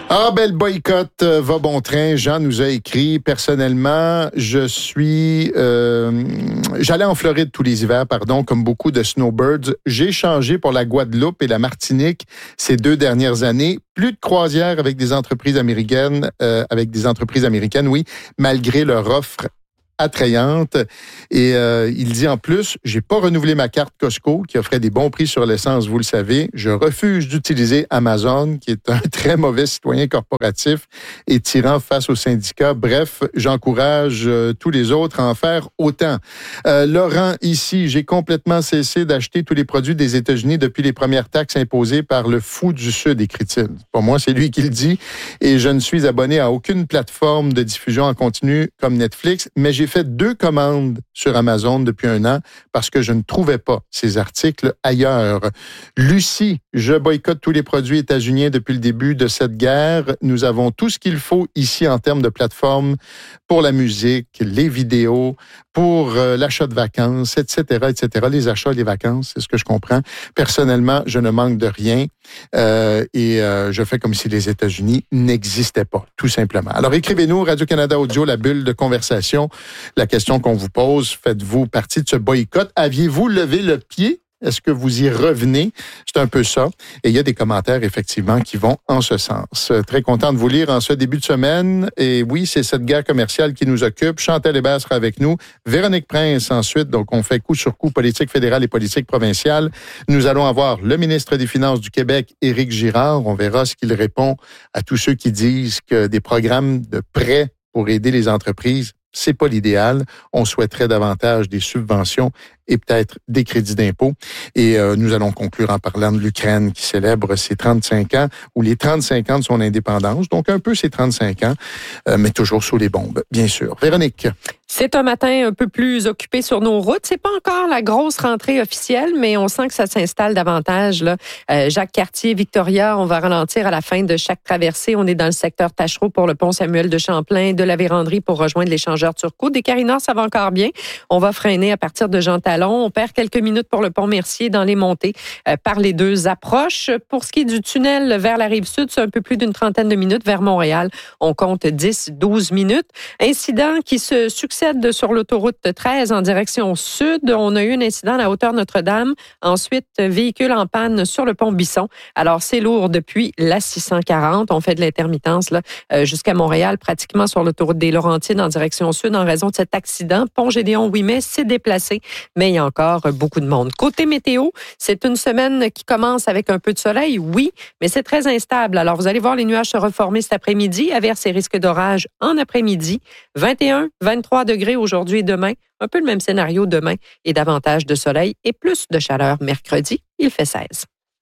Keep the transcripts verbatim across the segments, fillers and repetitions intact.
Ah, ben, le boycott euh, va bon train. Jean nous a écrit. Personnellement, je suis... Euh, j'allais en Floride tous les hivers, pardon, comme beaucoup de snowbirds. J'ai changé pour la Guadeloupe et la Martinique ces deux dernières années. Plus de croisières avec des entreprises américaines, euh, avec des entreprises américaines, oui, malgré leur offre attrayante. Et euh, il dit en plus, j'ai pas renouvelé ma carte Costco qui offrait des bons prix sur l'essence, vous le savez. Je refuse d'utiliser Amazon, qui est un très mauvais citoyen corporatif et tirant face aux syndicats. Bref, j'encourage euh, tous les autres à en faire autant. Euh, Laurent, ici, j'ai complètement cessé d'acheter tous les produits des États-Unis depuis les premières taxes imposées par le fou du Sud, écrit-il. Pour moi, c'est lui qui le dit. Et je ne suis abonné à aucune plateforme de diffusion en continu comme Netflix, mais j'ai fait deux commandes sur Amazon depuis un an parce que je ne trouvais pas ces articles ailleurs. Lucie, je boycotte tous les produits états-uniens depuis le début de cette guerre. Nous avons tout ce qu'il faut ici en termes de plateformes pour la musique, les vidéos, pour euh, l'achat de vacances, et cetera, et cetera. Les achats, les vacances, c'est ce que je comprends. Personnellement, je ne manque de rien euh, et euh, je fais comme si les États-Unis n'existaient pas, tout simplement. Alors, écrivez-nous, Radio-Canada Audio, la bulle de conversation. La question qu'on vous pose, faites-vous partie de ce boycott? Aviez-vous levé le pied? Est-ce que vous y revenez? C'est un peu ça. Et il y a des commentaires, effectivement, qui vont en ce sens. Très content de vous lire en ce début de semaine. Et oui, c'est cette guerre commerciale qui nous occupe. Chantal Hébert sera avec nous. Véronique Prince, ensuite. Donc, on fait coup sur coup politique fédérale et politique provinciale. Nous allons avoir le ministre des Finances du Québec, Éric Girard. On verra ce qu'il répond à tous ceux qui disent que des programmes de prêts pour aider les entreprises, c'est pas l'idéal. On souhaiterait davantage des subventions et peut-être des crédits d'impôt. Et euh, nous allons conclure en parlant de l'Ukraine qui célèbre ses trente-cinq ans ou les trente-cinq ans de son indépendance. Donc un peu ses trente-cinq ans, euh, mais toujours sous les bombes, bien sûr. Véronique. C'est un matin un peu plus occupé sur nos routes. C'est pas encore la grosse rentrée officielle, mais on sent que ça s'installe davantage. Là. Euh, Jacques Cartier, Victoria, on va ralentir à la fin de chaque traversée. On est dans le secteur Tachereau pour le pont Samuel de Champlain, de la Vérandrie pour rejoindre l'échangeur Turcot. Des Carina, ça va encore bien. On va freiner à partir de Jean Talon. On perd quelques minutes pour le pont Mercier dans les montées euh, par les deux approches. Pour ce qui est du tunnel vers la Rive-Sud, c'est un peu plus d'une trentaine de minutes. Vers Montréal, on compte dix douze minutes. Incident qui se succède sur l'autoroute treize en direction sud. On a eu un incident à la hauteur Notre-Dame. Ensuite, véhicule en panne sur le pont Bisson. Alors, c'est lourd depuis la six cent quarante. On fait de l'intermittence là euh, jusqu'à Montréal, pratiquement sur l'autoroute des Laurentides en direction sud en raison de cet accident. Pont Gédéon-Ouimet s'est déplacé, mais il y a encore beaucoup de monde. Côté météo, c'est une semaine qui commence avec un peu de soleil, oui, mais c'est très instable. Alors, vous allez voir les nuages se reformer cet après-midi, averses et risques d'orage en après-midi. vingt et un, vingt-trois degrés aujourd'hui et demain. Un peu le même scénario demain et davantage de soleil et plus de chaleur mercredi. Il fait seize.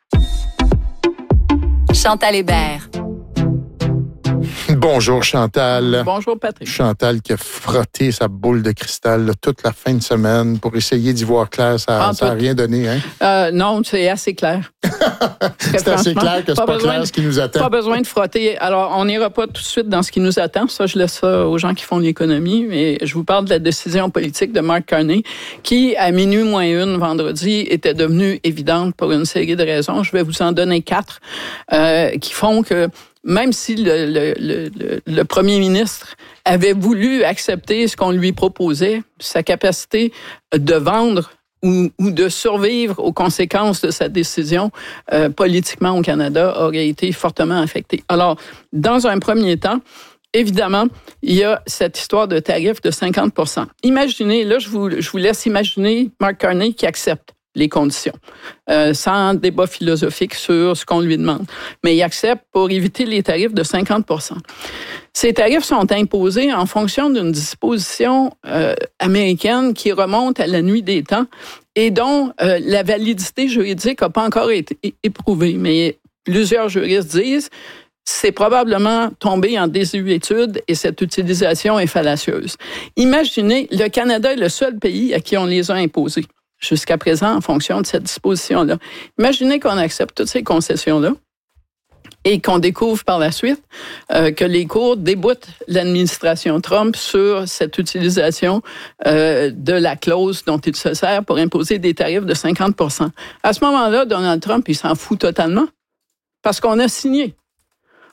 Chantal Hébert. Bonjour Chantal. Bonjour Patrick. Chantal qui a frotté sa boule de cristal là, toute la fin de semaine pour essayer d'y voir clair. Ça n'a rien donné, hein? Euh, non, c'est assez clair. C'est assez clair que c'est pas, pas clair de, ce qui nous attend. Pas besoin de frotter. Alors, on n'ira pas tout de suite dans ce qui nous attend. Ça, je laisse ça aux gens qui font l'économie. Mais je vous parle de la décision politique de Mark Carney qui, à minuit moins une vendredi, était devenue évidente pour une série de raisons. Je vais vous en donner quatre euh, qui font que même si le, le, le, le premier ministre avait voulu accepter ce qu'on lui proposait, sa capacité de vendre ou, ou de survivre aux conséquences de sa décision euh, politiquement au Canada aurait été fortement affectée. Alors, dans un premier temps, évidemment, il y a cette histoire de tarif de cinquante pour cent. Imaginez, là, je vous, je vous laisse imaginer Mark Carney qui accepte les conditions, euh, sans débat philosophique sur ce qu'on lui demande. Mais il accepte pour éviter les tarifs de cinquante pour cent. Ces tarifs sont imposés en fonction d'une disposition euh, américaine qui remonte à la nuit des temps et dont euh, la validité juridique n'a pas encore été éprouvée. Mais plusieurs juristes disent c'est probablement tombé en désuétude et cette utilisation est fallacieuse. Imaginez, le Canada est le seul pays à qui on les a imposés jusqu'à présent en fonction de cette disposition-là. Imaginez qu'on accepte toutes ces concessions-là et qu'on découvre par la suite euh, que les cours déboutent l'administration Trump sur cette utilisation euh, de la clause dont il se sert pour imposer des tarifs de cinquante pour cent. À ce moment-là, Donald Trump, il s'en fout totalement parce qu'on a signé.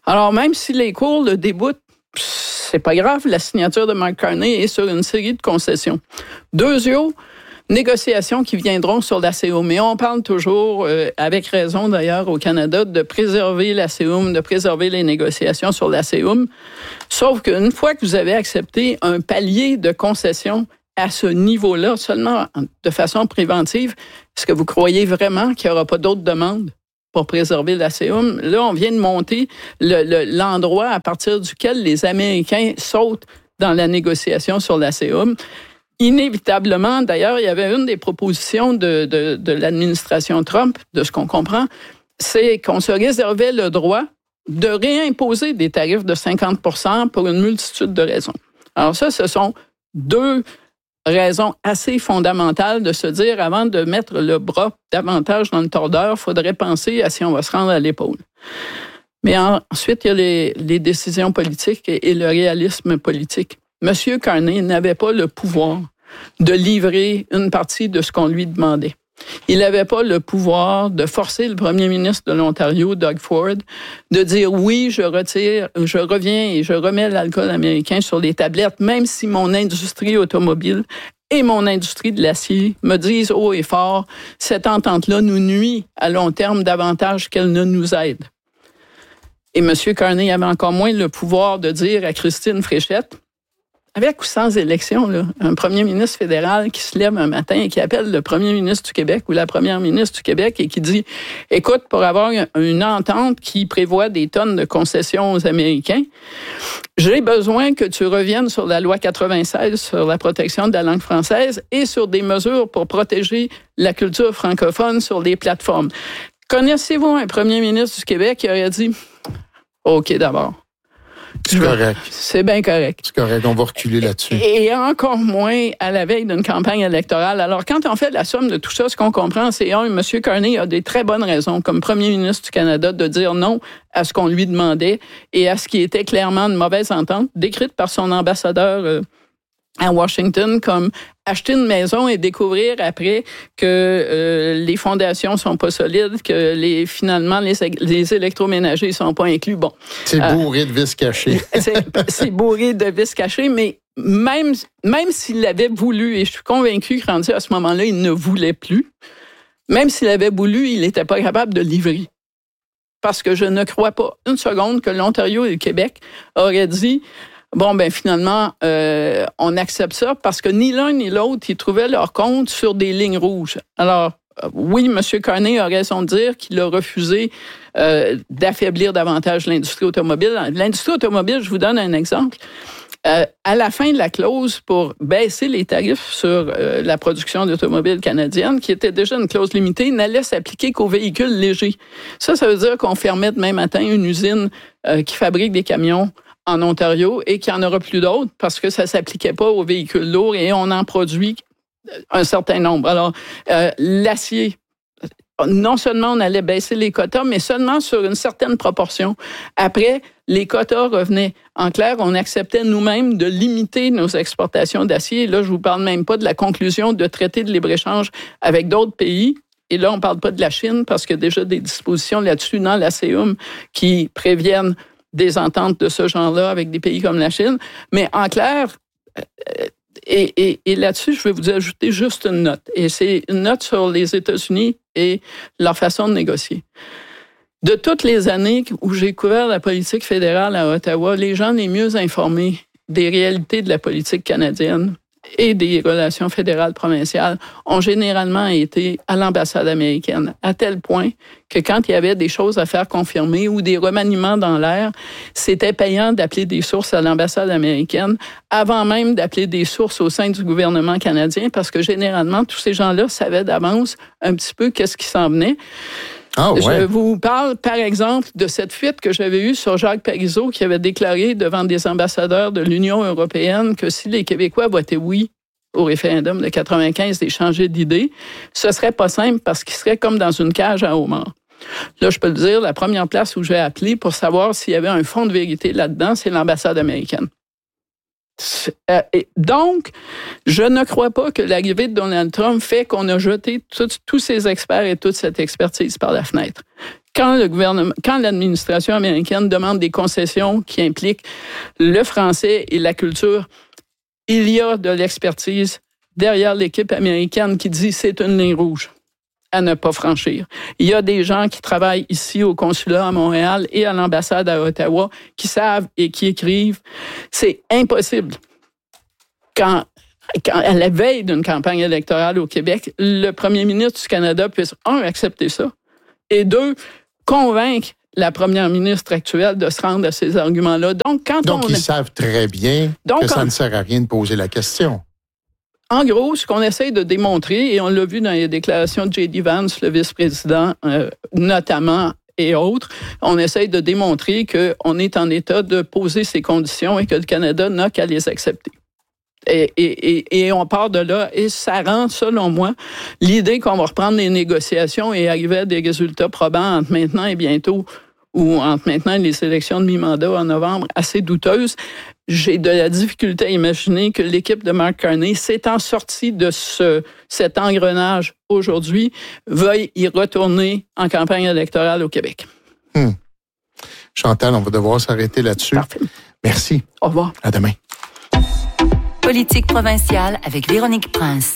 Alors, même si les cours le déboutent, c'est pas grave, la signature de Mark Carney est sur une série de concessions. Deuxièmement, négociations qui viendront sur l'ASEUM. Mais on parle toujours, euh, avec raison d'ailleurs au Canada, de préserver l'ASEUM, de préserver les négociations sur l'ASEUM. Sauf qu'une fois que vous avez accepté un palier de concessions à ce niveau-là, seulement de façon préventive, est-ce que vous croyez vraiment qu'il n'y aura pas d'autres demandes pour préserver l'ASEUM? Là, on vient de monter le, le, l'endroit à partir duquel les Américains sautent dans la négociation sur l'ASEUM. Inévitablement, d'ailleurs, il y avait une des propositions de, de, de l'administration Trump, de ce qu'on comprend, c'est qu'on se réservait le droit de réimposer des tarifs de cinquante pour cent pour une multitude de raisons. Alors ça, ce sont deux raison assez fondamentale de se dire, avant de mettre le bras davantage dans le tordeur, il faudrait penser à si on va se rendre à l'épaule. Mais ensuite, il y a les, les décisions politiques et, et le réalisme politique. Monsieur Carney n'avait pas le pouvoir de livrer une partie de ce qu'on lui demandait. Il n'avait pas le pouvoir de forcer le premier ministre de l'Ontario, Doug Ford, de dire oui, je retire, je reviens et je remets l'alcool américain sur les tablettes, même si mon industrie automobile et mon industrie de l'acier me disent haut et fort, cette entente-là nous nuit à long terme davantage qu'elle ne nous aide. Et M. Carney avait encore moins le pouvoir de dire à Christine Fréchette, avec ou sans élection, là, un premier ministre fédéral qui se lève un matin et qui appelle le premier ministre du Québec ou la première ministre du Québec et qui dit « Écoute, pour avoir une entente qui prévoit des tonnes de concessions aux Américains, j'ai besoin que tu reviennes sur la loi quatre-vingt-seize sur la protection de la langue française et sur des mesures pour protéger la culture francophone sur les plateformes. » Connaissez-vous un premier ministre du Québec qui aurait dit « OK, d'abord. » C'est correct. C'est bien correct. C'est correct, on va reculer là-dessus. Et encore moins à la veille d'une campagne électorale. Alors, quand on fait la somme de tout ça, ce qu'on comprend, c'est, un, M. Carney a des très bonnes raisons, comme premier ministre du Canada, de dire non à ce qu'on lui demandait et à ce qui était clairement une mauvaise entente, décrite par son ambassadeur euh, à Washington comme acheter une maison et découvrir après que euh, les fondations sont pas solides, que les finalement les, les électroménagers sont pas inclus. Bon, c'est bourré euh, de vis cachés. c'est, c'est bourré de vis cachés, mais même même s'il l'avait voulu, et je suis convaincu que rendu à ce moment-là, il ne voulait plus. Même s'il avait voulu, il n'était pas capable de livrer. Parce que je ne crois pas une seconde que l'Ontario et le Québec auraient dit bon, ben finalement, euh, on accepte ça parce que ni l'un ni l'autre, ils trouvaient leur compte sur des lignes rouges. Alors, euh, oui, M. Carney a raison de dire qu'il a refusé euh, d'affaiblir davantage l'industrie automobile. L'industrie automobile, je vous donne un exemple. Euh, à la fin de la clause pour baisser les tarifs sur euh, la production d'automobiles canadiennes, qui était déjà une clause limitée, n'allait s'appliquer qu'aux véhicules légers. Ça, ça veut dire qu'on fermait demain matin une usine euh, qui fabrique des camions en Ontario et qu'il n'y en aura plus d'autres parce que ça ne s'appliquait pas aux véhicules lourds et on en produit un certain nombre. Alors, euh, l'acier, non seulement on allait baisser les quotas, mais seulement sur une certaine proportion. Après, les quotas revenaient. En clair, on acceptait nous-mêmes de limiter nos exportations d'acier. Là, je ne vous parle même pas de la conclusion de traités de libre-échange avec d'autres pays. Et là, on ne parle pas de la Chine parce qu'il y a déjà des dispositions là-dessus dans l'ASEUM qui préviennent des ententes de ce genre-là avec des pays comme la Chine. Mais en clair, et, et, et là-dessus, je vais vous ajouter juste une note. Et c'est une note sur les États-Unis et leur façon de négocier. De toutes les années où j'ai couvert la politique fédérale à Ottawa, les gens les mieux informés des réalités de la politique canadienne et des relations fédérales provinciales ont généralement été à l'ambassade américaine, à tel point que quand il y avait des choses à faire confirmer ou des remaniements dans l'air, c'était payant d'appeler des sources à l'ambassade américaine avant même d'appeler des sources au sein du gouvernement canadien, parce que généralement, tous ces gens-là savaient d'avance un petit peu qu'est-ce qui s'en venait. Ah, ouais. Je vous parle, par exemple, de cette fuite que j'avais eue sur Jacques Parizeau, qui avait déclaré devant des ambassadeurs de l'Union européenne que si les Québécois votaient oui au référendum de quatre-vingt-quinze et changeaient d'idée, ce serait pas simple parce qu'ils seraient comme dans une cage à homards. Là, je peux le dire, la première place où j'ai appelé pour savoir s'il y avait un fond de vérité là-dedans, c'est l'ambassade américaine. Donc, je ne crois pas que l'arrivée de Donald Trump fait qu'on a jeté tous ces experts et toute cette expertise par la fenêtre. Quand le gouvernement, quand l'administration américaine demande des concessions qui impliquent le français et la culture, il y a de l'expertise derrière l'équipe américaine qui dit c'est une ligne rouge à ne pas franchir. Il y a des gens qui travaillent ici au consulat à Montréal et à l'ambassade à Ottawa qui savent et qui écrivent. C'est impossible. Quand, quand à la veille d'une campagne électorale au Québec, le premier ministre du Canada puisse, un, accepter ça, et deux, convaincre la première ministre actuelle de se rendre à ces arguments-là. Donc, quand Donc on... ils savent très bien Donc, que ça on... ne sert à rien de poser la question. En gros, ce qu'on essaie de démontrer, et on l'a vu dans les déclarations de J D Vance, le vice-président, euh, notamment, et autres, on essaie de démontrer qu'on est en état de poser ces conditions et que le Canada n'a qu'à les accepter. Et, et, et, et on part de là, et ça rend, selon moi, l'idée qu'on va reprendre les négociations et arriver à des résultats probants entre maintenant et bientôt, ou entre maintenant et les élections de mi-mandat en novembre, assez douteuse. J'ai de la difficulté à imaginer que l'équipe de Mark Carney, s'étant sortie de ce, cet engrenage aujourd'hui, veuille y retourner en campagne électorale au Québec. Hmm. Chantal, on va devoir s'arrêter là-dessus. Parfait. Merci. Au revoir. À demain. Politique provinciale avec Véronique Prince.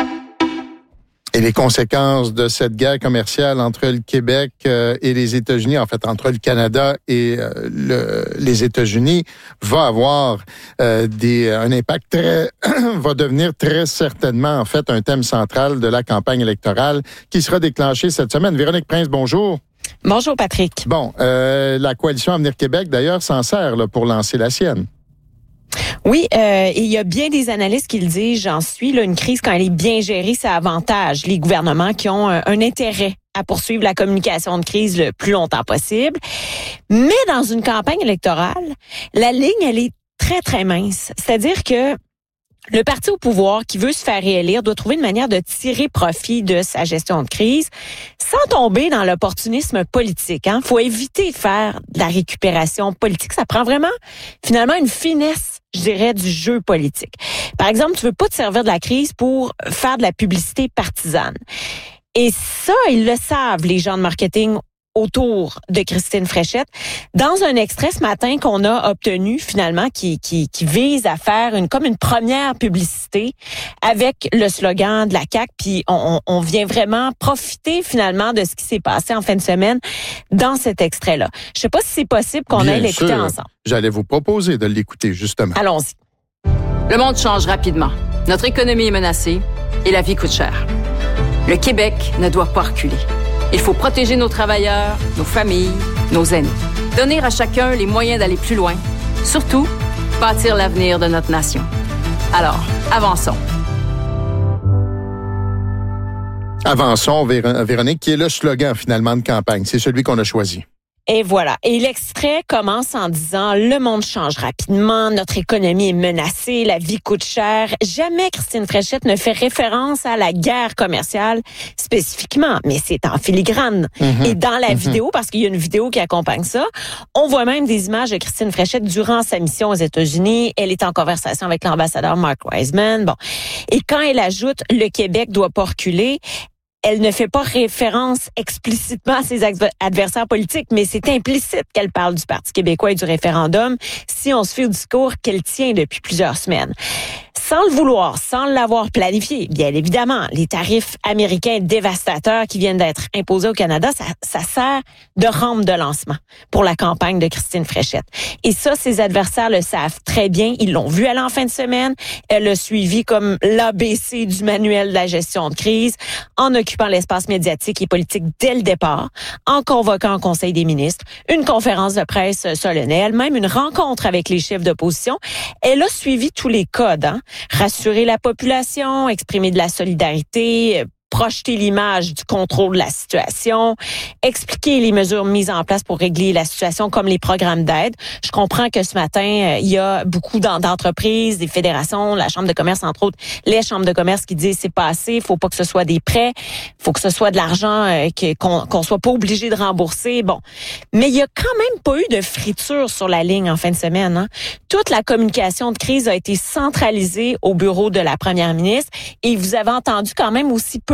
Et les conséquences de cette guerre commerciale entre le Québec euh, et les États-Unis, en fait, entre le Canada et euh, le, les États-Unis, va avoir euh, des, un impact très, va devenir très certainement, en fait, un thème central de la campagne électorale qui sera déclenchée cette semaine. Véronique Prince, bonjour. Bonjour, Patrick. Bon, euh, la coalition Avenir Québec, d'ailleurs, s'en sert là, pour lancer la sienne. Oui, euh, et il y a bien des analystes qui le disent, j'en suis, là, une crise, quand elle est bien gérée, ça avantage les gouvernements qui ont un, un intérêt à poursuivre la communication de crise le plus longtemps possible. Mais dans une campagne électorale, la ligne, elle est très, très mince. C'est-à-dire que le parti au pouvoir qui veut se faire réélire doit trouver une manière de tirer profit de sa gestion de crise sans tomber dans l'opportunisme politique. Il hein. faut éviter de faire de la récupération politique. Ça prend vraiment, finalement, une finesse, je dirais, du jeu politique. Par exemple, tu veux pas te servir de la crise pour faire de la publicité partisane. Et ça, ils le savent, les gens de marketing autour de Christine Fréchette, dans un extrait ce matin qu'on a obtenu finalement qui, qui, qui vise à faire une comme une première publicité avec le slogan de la C A Q, puis on, on vient vraiment profiter finalement de ce qui s'est passé en fin de semaine dans cet extrait-là. Je sais pas si c'est possible qu'on Bien aille l'écouter sûr. ensemble. J'allais vous proposer de l'écouter justement. Allons-y. Le monde change rapidement. Notre économie est menacée et la vie coûte cher. Le Québec ne doit pas reculer. Il faut protéger nos travailleurs, nos familles, nos aînés. Donner à chacun les moyens d'aller plus loin. Surtout, bâtir l'avenir de notre nation. Alors, avançons. Avançons, Vér- Véronique, qui est le slogan finalement de campagne. C'est celui qu'on a choisi. Et voilà. Et l'extrait commence en disant « Le monde change rapidement, notre économie est menacée, la vie coûte cher. » Jamais Christine Fréchette ne fait référence à la guerre commerciale spécifiquement, mais c'est en filigrane. Mm-hmm. Et dans la mm-hmm. vidéo, parce qu'il y a une vidéo qui accompagne ça, on voit même des images de Christine Fréchette durant sa mission aux États-Unis. Elle est en conversation avec l'ambassadeur Mark Wiseman. Bon. Et quand elle ajoute « Le Québec doit pas reculer », elle ne fait pas référence explicitement à ses adversaires politiques, mais c'est implicite qu'elle parle du Parti québécois et du référendum si on se fie au discours qu'elle tient depuis plusieurs semaines. Sans le vouloir, sans l'avoir planifié, bien évidemment, les tarifs américains dévastateurs qui viennent d'être imposés au Canada, ça, ça sert de rampe de lancement pour la campagne de Christine Fréchette. Et ça, ses adversaires le savent très bien. Ils l'ont vu aller en fin de semaine. Elle a suivi comme l'A B C du manuel de la gestion de crise, en occupant l'espace médiatique et politique dès le départ, en convoquant un conseil des ministres, une conférence de presse solennelle, même une rencontre avec les chefs d'opposition. Elle a suivi tous les codes, hein? Rassurer la population, exprimer de la solidarité, projeter l'image du contrôle de la situation, expliquer les mesures mises en place pour régler la situation comme les programmes d'aide. Je comprends que ce matin, euh, il y a beaucoup d'entreprises, des fédérations, la Chambre de commerce, entre autres, les chambres de commerce qui disent c'est pas assez, il faut pas que ce soit des prêts, faut que ce soit de l'argent euh, que, qu'on, qu'on soit pas obligé de rembourser. Bon. Mais il y a quand même pas eu de friture sur la ligne en fin de semaine, hein. Toute la communication de crise a été centralisée au bureau de la première ministre et vous avez entendu quand même aussi peu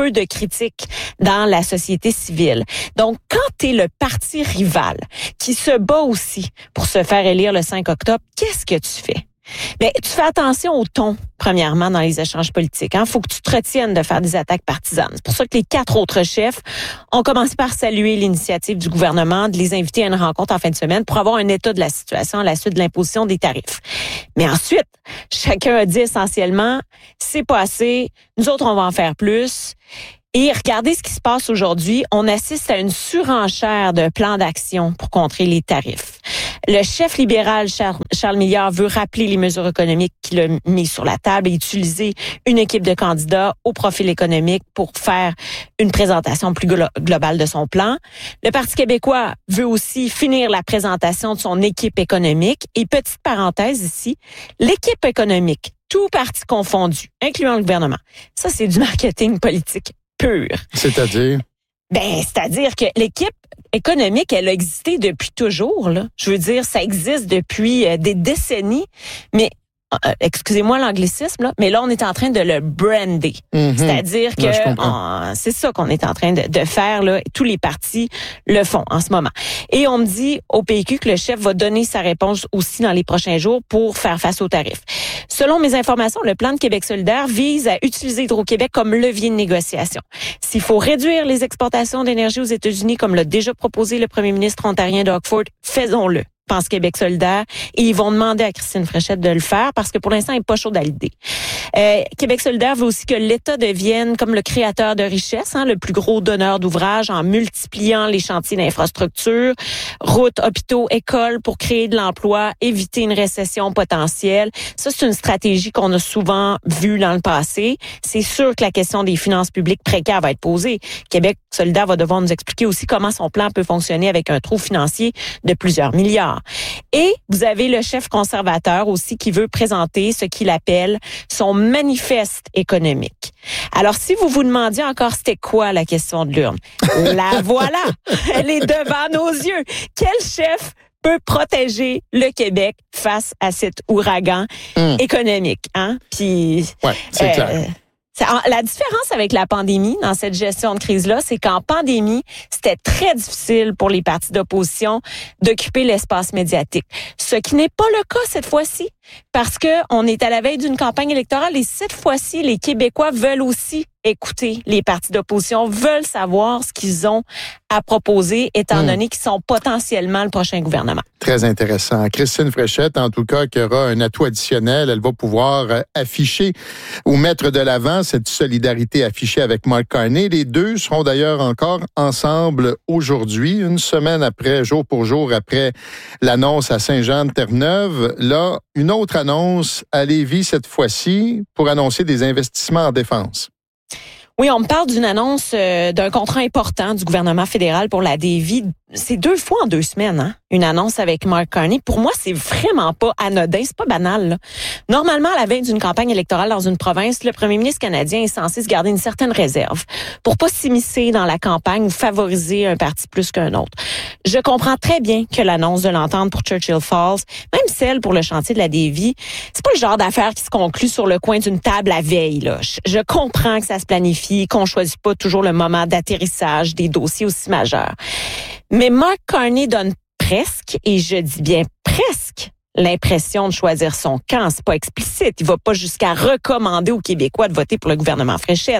peu de critiques dans la société civile. Donc, quand tu es le parti rival qui se bat aussi pour se faire élire le cinq octobre, qu'est-ce que tu fais? Bien, tu fais attention au ton, premièrement, dans les échanges politiques. Il hein. faut que tu te retiennes de faire des attaques partisanes. C'est pour ça que les quatre autres chefs ont commencé par saluer l'initiative du gouvernement de les inviter à une rencontre en fin de semaine pour avoir un état de la situation à la suite de l'imposition des tarifs. Mais ensuite, chacun a dit essentiellement, c'est pas assez, nous autres, on va en faire plus. Et regardez ce qui se passe aujourd'hui. On assiste à une surenchère de plans d'action pour contrer les tarifs. Le chef libéral Charles, Charles Milliard veut rappeler les mesures économiques qu'il a mises sur la table et utiliser une équipe de candidats au profil économique pour faire une présentation plus glo- globale de son plan. Le Parti québécois veut aussi finir la présentation de son équipe économique. Et petite parenthèse ici, l'équipe économique, tout parti confondu, incluant le gouvernement, ça c'est du marketing politique pur. C'est-à-dire? Ben, c'est-à-dire que l'équipe économique, elle a existé depuis toujours, là. Je veux dire, ça existe depuis euh, des décennies, mais euh, excusez-moi l'anglicisme, là, mais là, on est en train de le brander. Mm-hmm. C'est-à-dire que ouais, on, c'est ça qu'on est en train de, de faire, là. Tous les partis le font en ce moment. Et on me dit au P Q que le chef va donner sa réponse aussi dans les prochains jours pour faire face aux tarifs. Selon mes informations, le plan de Québec solidaire vise à utiliser Hydro-Québec comme levier de négociation. S'il faut réduire les exportations d'énergie aux États-Unis, comme l'a déjà proposé le premier ministre ontarien Doug Ford, faisons-le. Pense Québec solidaire, et ils vont demander à Christine Fréchette de le faire parce que pour l'instant, elle n'est pas chaude à l'idée. Euh, Québec solidaire veut aussi que l'État devienne comme le créateur de richesse, hein, le plus gros donneur d'ouvrages en multipliant les chantiers d'infrastructure, routes, hôpitaux, écoles pour créer de l'emploi, éviter une récession potentielle. Ça, c'est une stratégie qu'on a souvent vue dans le passé. C'est sûr que la question des finances publiques précaires va être posée. Québec solidaire va devoir nous expliquer aussi comment son plan peut fonctionner avec un trou financier de plusieurs milliards. Et vous avez le chef conservateur aussi qui veut présenter ce qu'il appelle son manifeste économique. Alors, si vous vous demandiez encore c'était quoi la question de l'urne, la voilà, elle est devant nos yeux. Quel chef peut protéger le Québec face à cet ouragan mmh. économique, hein? Puis, ouais, c'est euh, clair. La différence avec la pandémie dans cette gestion de crise-là, c'est qu'en pandémie, c'était très difficile pour les partis d'opposition d'occuper l'espace médiatique. Ce qui n'est pas le cas cette fois-ci, parce que on est à la veille d'une campagne électorale et cette fois-ci, les Québécois veulent aussi écouter les partis d'opposition, veulent savoir ce qu'ils ont à proposer, étant mmh. donné qu'ils sont potentiellement le prochain gouvernement. Très intéressant. Christine Fréchette, en tout cas, qui aura un atout additionnel, elle va pouvoir afficher ou mettre de l'avant cette solidarité affichée avec Mark Carney. Les deux seront d'ailleurs encore ensemble aujourd'hui, une semaine après, jour pour jour après l'annonce à Saint-Jean-de-Terre-Neuve. Là, une autre annonce à Lévis cette fois-ci pour annoncer des investissements en défense. Oui, on me parle d'une annonce euh, d'un contrat important du gouvernement fédéral pour la D V I. C'est deux fois en deux semaines, hein, une annonce avec Mark Carney. Pour moi, c'est vraiment pas anodin, c'est pas banal, là. Normalement, à la veille d'une campagne électorale dans une province, le premier ministre canadien est censé se garder une certaine réserve pour pas s'immiscer dans la campagne ou favoriser un parti plus qu'un autre. Je comprends très bien que l'annonce de l'entente pour Churchill Falls, même celle pour le chantier de la D V I, c'est pas le genre d'affaire qui se conclut sur le coin d'une table la veille, là. Je comprends que ça se planifie, qu'on choisit pas toujours le moment d'atterrissage des dossiers aussi majeurs. Mais Mark Carney donne presque, et je dis bien presque, l'impression de choisir son camp. C'est pas explicite. Il va pas jusqu'à recommander aux Québécois de voter pour le gouvernement Fréchette.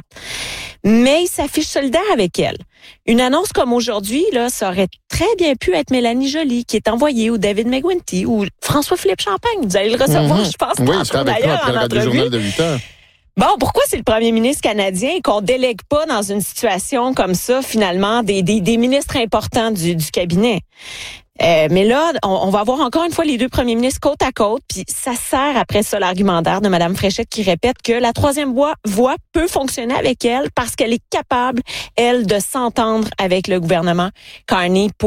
Mais il s'affiche solidaire avec elle. Une annonce comme aujourd'hui, là, ça aurait très bien pu être Mélanie Joly qui est envoyée, ou David McGuinty, ou François-Philippe Champagne. Vous allez le recevoir, mm-hmm. je pense. Oui, il sera avec toi après le Radio Journal de huit heures. Bon, pourquoi c'est le premier ministre canadien qu'on délègue pas dans une situation comme ça, finalement, des, des, des ministres importants du, du cabinet? Euh, mais là, on, on va avoir encore une fois les deux premiers ministres côte à côte, puis ça sert après ça l'argumentaire de Mme Fréchette qui répète que la troisième voie, voie peut fonctionner avec elle parce qu'elle est capable, elle, de s'entendre avec le gouvernement Carney pour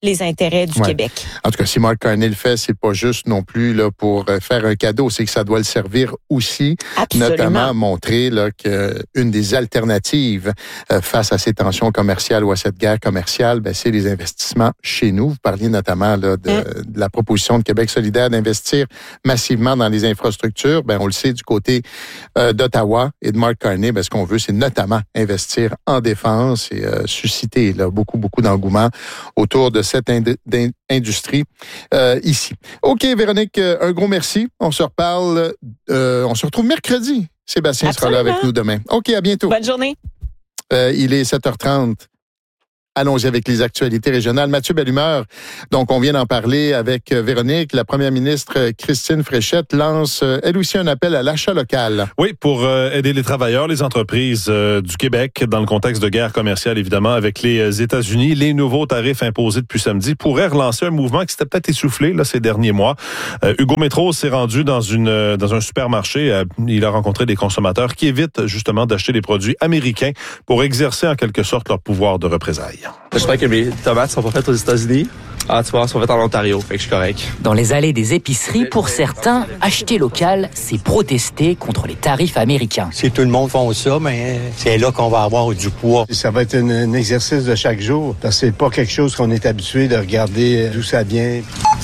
les intérêts du ouais. Québec. En tout cas, si Mark Carney le fait, c'est pas juste non plus là pour faire un cadeau, c'est que ça doit le servir aussi, Absolument. Notamment montrer là qu'une des alternatives euh, face à ces tensions commerciales ou à cette guerre commerciale, ben, c'est les investissements chez nous. Vous parliez notamment là, de, mmh. de la proposition de Québec solidaire d'investir massivement dans les infrastructures. Ben, on le sait du côté euh, d'Ottawa et de Mark Carney, ben, ce qu'on veut, c'est notamment investir en défense et euh, susciter là, beaucoup, beaucoup d'engouement autour de cette ind- industrie euh, ici. OK, Véronique, un gros merci. On se reparle, euh, on se retrouve mercredi. Sébastien Absolument. sera là avec nous demain. OK, à bientôt. Bonne journée. Euh, il est sept heures trente. Allons-y avec les actualités régionales. Mathieu Bellumeur, donc on vient d'en parler avec Véronique. La première ministre Christine Fréchette lance elle aussi un appel à l'achat local. Oui, pour euh, aider les travailleurs, les entreprises euh, du Québec dans le contexte de guerre commerciale, évidemment, avec les États-Unis. Les nouveaux tarifs imposés depuis samedi pourraient relancer un mouvement qui s'était peut-être essoufflé là, ces derniers mois. Euh, Hugo Métro s'est rendu dans, une, dans un supermarché. Euh, il a rencontré des consommateurs qui évitent justement d'acheter des produits américains pour exercer en quelque sorte leur pouvoir de représailles. J'espère que mes tomates sont pas faites aux États-Unis. Ah, tu vois, elles sont faites en Ontario, fait que je suis correct. Dans les allées des épiceries, pour certains, acheter local, c'est protester contre les tarifs américains. Si tout le monde fait ça, mais c'est là qu'on va avoir du poids. Ça va être un, un exercice de chaque jour, parce que c'est pas quelque chose qu'on est habitué de regarder d'où ça vient.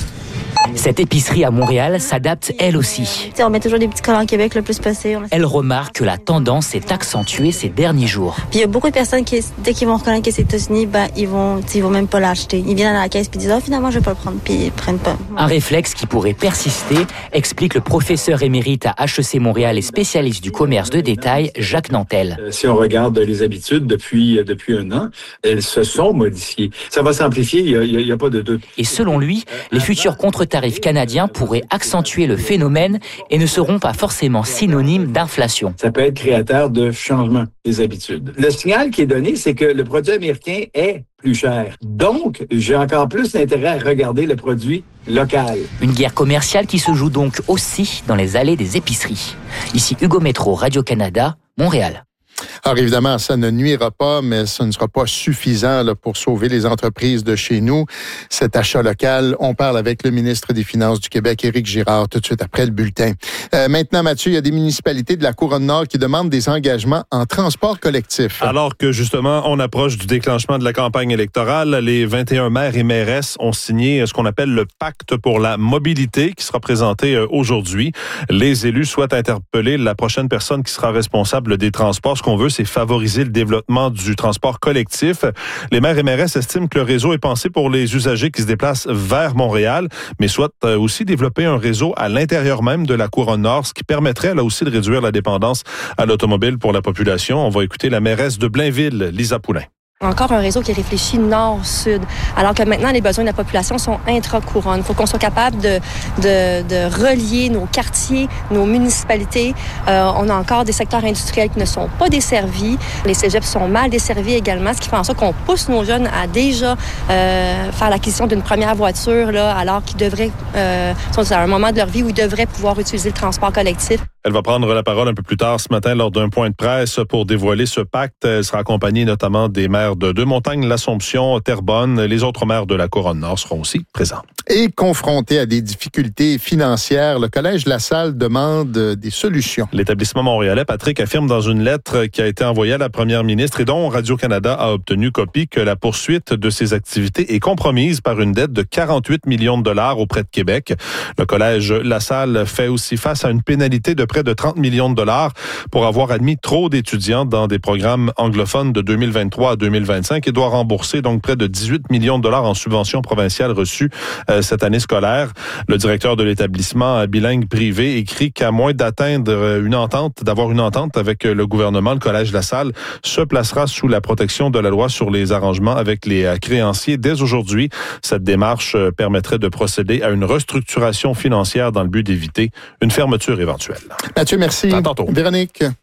Cette épicerie à Montréal s'adapte elle aussi. T'sais, on met toujours des petits collants Québec le plus possible. Elle remarque que la tendance s'est accentuée ces derniers jours. Puis il y a beaucoup de personnes qui, dès qu'ils vont reconnaître que c'est États-Unis, ben ils vont, ils vont même pas l'acheter. Ils viennent à la caisse puis disent ah oh, finalement je vais pas le prendre puis ils prennent pas. Un réflexe qui pourrait persister, explique le professeur émérite à H E C Montréal et spécialiste du commerce de détail, Jacques Nantel. Euh, si on regarde les habitudes depuis depuis un an, elles se sont modifiées. Ça va s'amplifier, il y a, il y a pas de doute. Et selon lui, les futurs contre-tarifs canadiens pourraient accentuer le phénomène et ne seront pas forcément synonymes d'inflation. Ça peut être créateur de changement des habitudes. Le signal qui est donné, c'est que le produit américain est plus cher. Donc, j'ai encore plus d'intérêt à regarder le produit local. Une guerre commerciale qui se joue donc aussi dans les allées des épiceries. Ici Hugo Métro, Radio-Canada, Montréal. Alors évidemment, ça ne nuira pas, mais ça ne sera pas suffisant là, pour sauver les entreprises de chez nous. Cet achat local, on parle avec le ministre des Finances du Québec, Éric Girard, tout de suite après le bulletin. Euh, maintenant, Mathieu, il y a des municipalités de la Couronne-Nord qui demandent des engagements en transport collectif. Alors que justement, on approche du déclenchement de la campagne électorale, les vingt et un maires et mairesses ont signé ce qu'on appelle le pacte pour la mobilité qui sera présenté aujourd'hui. Les élus souhaitent interpeller la prochaine personne qui sera responsable des transports. Ce qu'on veut, c'est favoriser le développement du transport collectif. Les maires et mairesses estiment que le réseau est pensé pour les usagers qui se déplacent vers Montréal, mais souhaitent aussi développer un réseau à l'intérieur même de la Couronne-Nord, ce qui permettrait là aussi de réduire la dépendance à l'automobile pour la population. On va écouter la mairesse de Blainville, Lisa Poulain. Encore un réseau qui réfléchit nord-sud, alors que maintenant, les besoins de la population sont intra-couronne. Il faut qu'on soit capable de, de, de relier nos quartiers, nos municipalités. Euh, on a encore des secteurs industriels qui ne sont pas desservis. Les cégeps sont mal desservis également, ce qui fait en sorte qu'on pousse nos jeunes à déjà euh, faire l'acquisition d'une première voiture, là, alors qu'ils devraient, euh, sont à un moment de leur vie où ils devraient pouvoir utiliser le transport collectif. Elle va prendre la parole un peu plus tard ce matin lors d'un point de presse pour dévoiler ce pacte. Elle sera accompagnée notamment des maires de Deux-Montagnes, l'Assomption, Terrebonne. Les autres maires de la Couronne-Nord seront aussi présents. Et confronté à des difficultés financières, le Collège La Salle demande des solutions. L'établissement montréalais, Patrick, affirme dans une lettre qui a été envoyée à la première ministre et dont Radio-Canada a obtenu copie que la poursuite de ses activités est compromise par une dette de quarante-huit millions de dollars auprès de Québec. Le Collège La Salle fait aussi face à une pénalité de près de trente millions de dollars pour avoir admis trop d'étudiants dans des programmes anglophones de deux mille vingt-trois à deux mille vingt-cinq et doit rembourser donc près de dix-huit millions de dollars en subventions provinciales reçues euh, cette année scolaire. Le directeur de l'établissement bilingue privé écrit qu'à moins d'atteindre une entente, d'avoir une entente avec le gouvernement, le Collège La Salle se placera sous la protection de la loi sur les arrangements avec les créanciers. Dès aujourd'hui, cette démarche permettrait de procéder à une restructuration financière dans le but d'éviter une fermeture éventuelle. Mathieu, merci. À tantôt. Véronique.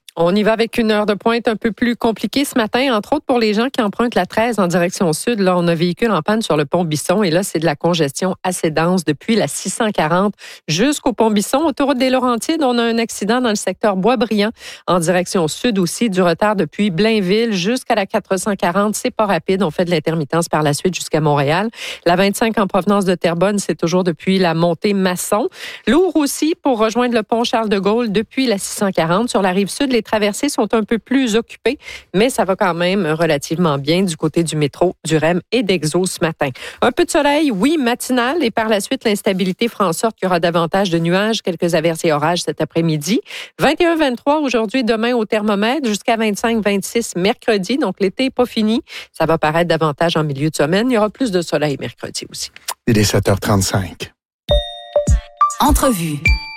On y va avec une heure de pointe un peu plus compliquée ce matin, entre autres pour les gens qui empruntent la treize en direction sud. Là, on a un véhicule en panne sur le pont Bisson et là, c'est de la congestion assez dense depuis la six cent quarante jusqu'au pont Bisson. Autoroute des Laurentides, on a un accident dans le secteur Boisbriand en direction sud aussi. Du retard depuis Blainville jusqu'à la quatre cent quarante. C'est pas rapide. On fait de l'intermittence par la suite jusqu'à Montréal. La vingt-cinq en provenance de Terrebonne, c'est toujours depuis la montée Masson. Lourd aussi pour rejoindre le pont Charles-de-Gaulle depuis la six cent quarante. Sur la rive sud, les traversées sont un peu plus occupées, mais ça va quand même relativement bien du côté du métro, du R E M et d'Exo ce matin. Un peu de soleil, oui, matinal, et par la suite, l'instabilité fera en sorte qu'il y aura davantage de nuages, quelques averses et orages cet après-midi. vingt et un vingt-trois aujourd'hui, demain au thermomètre, jusqu'à vingt-cinq vingt-six mercredi, donc l'été n'est pas fini. Ça va paraître davantage en milieu de semaine. Il y aura plus de soleil mercredi aussi. Il est sept heures trente-cinq. Entrevue.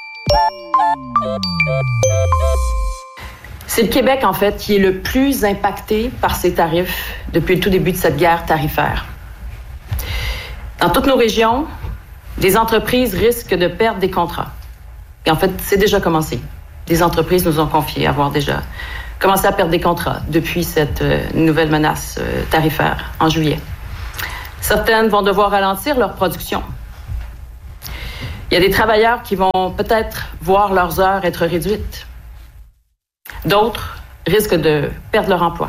C'est le Québec, en fait, qui est le plus impacté par ces tarifs depuis le tout début de cette guerre tarifaire. Dans toutes nos régions, des entreprises risquent de perdre des contrats. Et en fait, c'est déjà commencé. Des entreprises nous ont confié avoir déjà commencé à perdre des contrats depuis cette euh, nouvelle menace euh, tarifaire en juillet. Certaines vont devoir ralentir leur production. Il y a des travailleurs qui vont peut-être voir leurs heures être réduites. D'autres risquent de perdre leur emploi.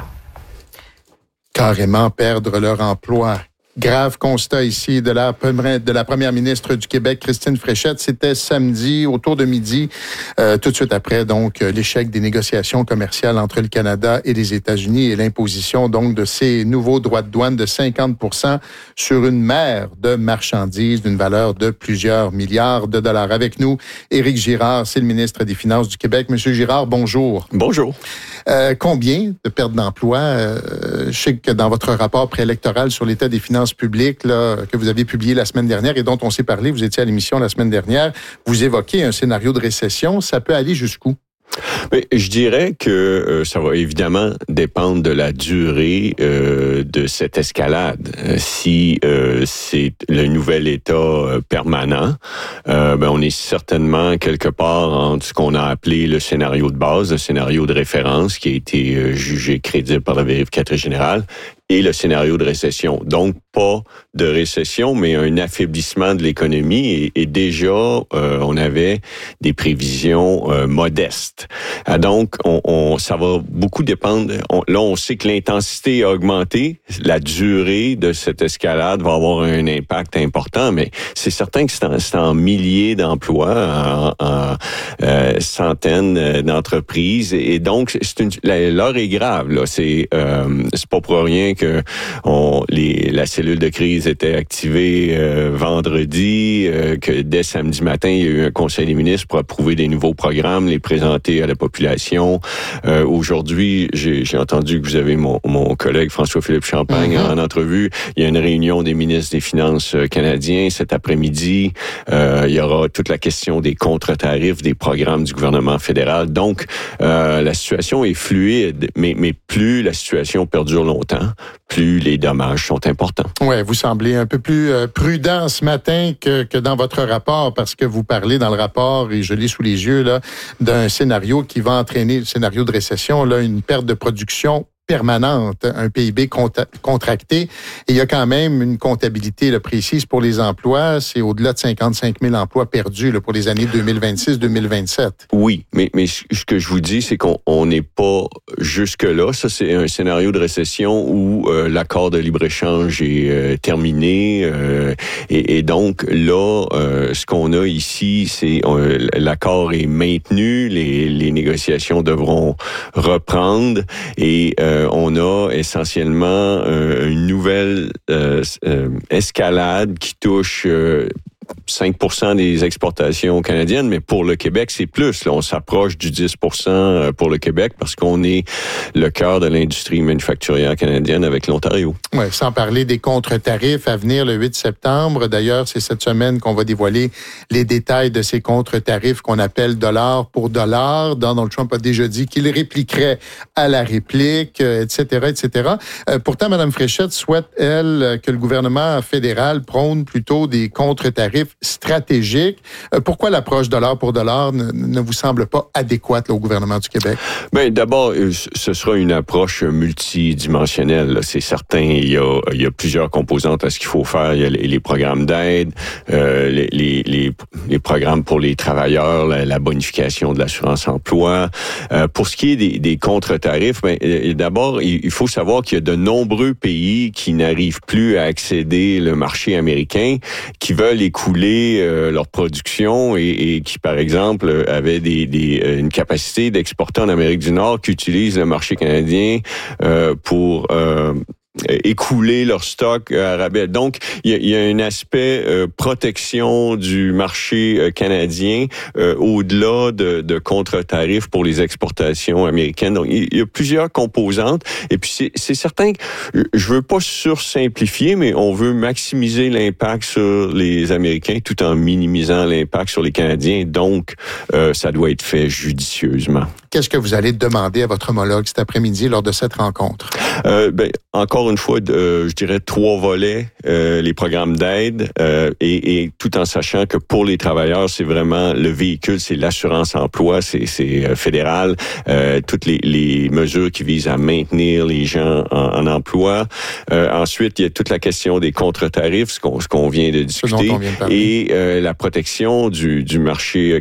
Carrément perdre leur emploi. Grave constat ici de la, de la première ministre du Québec, Christine Fréchette. C'était samedi, autour de midi, euh, tout de suite après, donc, l'échec des négociations commerciales entre le Canada et les États-Unis et l'imposition, donc, de ces nouveaux droits de douane de cinquante pour cent sur une mer de marchandises d'une valeur de plusieurs milliards de dollars. Avec nous, Éric Girard, c'est le ministre des Finances du Québec. Monsieur Girard, bonjour. Bonjour. Euh, combien de pertes d'emploi? Euh, je sais que dans votre rapport préélectoral sur l'état des finances publiques là, que vous avez publié la semaine dernière et dont on s'est parlé, vous étiez à l'émission la semaine dernière, vous évoquez un scénario de récession. Ça peut aller jusqu'où? Mais je dirais que euh, ça va évidemment dépendre de la durée euh, de cette escalade. Euh, si euh, c'est le nouvel état euh, permanent, euh, ben on est certainement quelque part entre ce qu'on a appelé le scénario de base, le scénario de référence qui a été euh, jugé crédible par la vérificatrice générale, et le scénario de récession. Donc, pas de récession, mais un affaiblissement de l'économie. Et, et déjà, euh, on avait des prévisions euh, modestes. Ah, donc, on, on, ça va beaucoup dépendre. On, là, on sait que l'intensité a augmenté. La durée de cette escalade va avoir un impact important, mais c'est certain que c'est en, c'est en milliers d'emplois, en, en euh, centaines d'entreprises. Et, et donc, c'est une, l'heure est grave. Là. C'est, euh, c'est pas pour rien que on, les, la cellule de crise était activée euh, vendredi, euh, que dès samedi matin, il y a eu un conseil des ministres pour approuver des nouveaux programmes, les présenter à la population. Euh, aujourd'hui, j'ai, j'ai entendu que vous avez mon, mon collègue François-Philippe Champagne mm-hmm. en entrevue. Il y a une réunion des ministres des Finances canadiens cet après-midi. Euh, il y aura toute la question des contre-tarifs, des programmes du gouvernement fédéral. Donc, euh, la situation est fluide, mais, mais plus la situation perdure longtemps, plus les dommages sont importants. Oui, vous semblez un peu plus euh, prudent ce matin que, que dans votre rapport, parce que vous parlez dans le rapport, et je l'ai sous les yeux, là, d'un scénario qui va entraîner, le scénario de récession, là, une perte de production permanente, un P I B contracté. Et il y a quand même une comptabilité là, précise pour les emplois. C'est au-delà de cinquante-cinq mille emplois perdus là, pour les années deux mille vingt-six deux mille vingt-sept. Oui, mais, mais ce que je vous dis, c'est qu'on n'est pas jusque-là. Ça, c'est un scénario de récession où euh, l'accord de libre-échange est euh, terminé. Euh, et, et donc, là, euh, ce qu'on a ici, c'est euh, l'accord est maintenu. Les, les négociations devront reprendre. Et euh, on a essentiellement euh, une nouvelle euh, euh, escalade qui touche euh, cinq pour cent des exportations canadiennes, mais pour le Québec, c'est plus. Là, on s'approche du dix pour cent pour le Québec parce qu'on est le cœur de l'industrie manufacturière canadienne avec l'Ontario. Oui, sans parler des contre-tarifs à venir le huit septembre. D'ailleurs, c'est cette semaine qu'on va dévoiler les détails de ces contre-tarifs qu'on appelle dollar pour dollar. Donald Trump a déjà dit qu'il répliquerait à la réplique, et cetera, et cetera. Euh, pourtant, Mme Fréchette souhaite, elle, que le gouvernement fédéral prône plutôt des contre-tarifs stratégique. Euh, pourquoi l'approche dollar pour dollar ne, ne vous semble pas adéquate là, au gouvernement du Québec? Bien, d'abord, ce sera une approche multidimensionnelle. Là. C'est certain, il y, a, il y a plusieurs composantes à ce qu'il faut faire. Il y a les, les programmes d'aide, euh, les, les, les, les programmes pour les travailleurs, la, la bonification de l'assurance-emploi. Euh, pour ce qui est des, des contre-tarifs, bien, d'abord, il faut savoir qu'il y a de nombreux pays qui n'arrivent plus à accéder le marché américain, qui veulent écouler euh, leur production et, et qui, par exemple, avaient des, des, une capacité d'exporter en Amérique du Nord, qui utilisent le marché canadien euh, pour euh, écouler leur stock à rabais. Donc, il y a, il y a un aspect euh, protection du marché euh, canadien euh, au-delà de, de contre-tarifs pour les exportations américaines. Donc, il y a plusieurs composantes. Et puis, c'est, c'est certain que je veux pas sursimplifier, mais on veut maximiser l'impact sur les Américains tout en minimisant l'impact sur les Canadiens. Donc, euh, ça doit être fait judicieusement. Qu'est-ce que vous allez demander à votre homologue cet après-midi lors de cette rencontre? Euh, ben, encore une fois, euh, je dirais trois volets, euh, les programmes d'aide euh, et, et tout en sachant que pour les travailleurs, c'est vraiment le véhicule, c'est l'assurance-emploi, c'est, c'est euh, fédéral, euh, toutes les, les mesures qui visent à maintenir les gens en, en emploi. Euh, ensuite, il y a toute la question des contre-tarifs, ce qu'on, ce qu'on vient de discuter, vient de et euh, la protection du, du marché